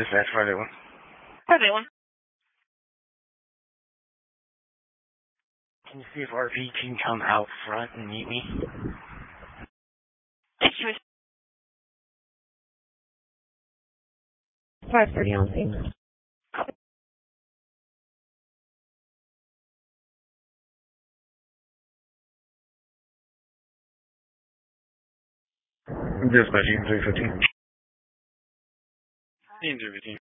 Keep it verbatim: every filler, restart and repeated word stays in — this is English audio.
Dispatch five eight one. five eight one. Can you see if R P can come out front and meet me? five thirty on scene. Dispatching three fifteen. three fifteen.